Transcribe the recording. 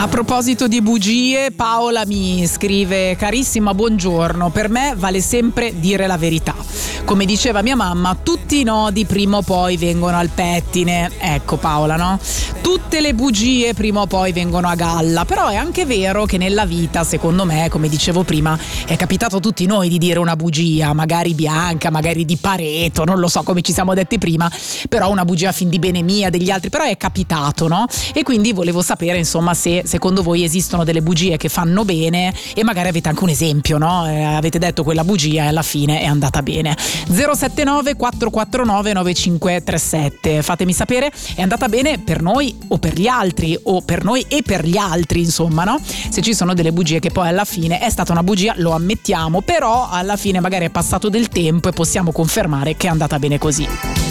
A proposito di bugie, Paola mi scrive: carissima, buongiorno, per me vale sempre dire la verità. Come diceva mia mamma, tutti i nodi prima o poi vengono al pettine. Ecco Paola, no? Tutte le bugie prima o poi vengono a galla, però è anche vero che nella vita, secondo me, come dicevo prima, è capitato a tutti noi di dire una bugia, magari bianca, magari di Pareto, non lo so, come ci siamo detti prima, però una bugia a fin di bene mia, degli altri, però è capitato, no? E quindi volevo sapere, insomma, se secondo voi esistono delle bugie che fanno bene e magari avete anche un esempio, no? Avete detto quella bugia e alla fine è andata bene. 079 449 9537, fatemi sapere, è andata bene per noi o per gli altri, o per noi e per gli altri, insomma, no? Se ci sono delle bugie che poi alla fine è stata una bugia, lo ammettiamo, però alla fine magari è passato del tempo e possiamo confermare che è andata bene così.